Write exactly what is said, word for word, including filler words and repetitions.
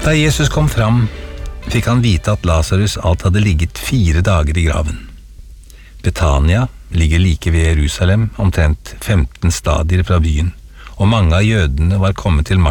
Da Jesus kom fram, fikk han vite at Lazarus alt hadde ligget fire dager i graven. Betania ligger like ved Jerusalem, omtrent femten stadier fra byen, og mange av jødene var kommet til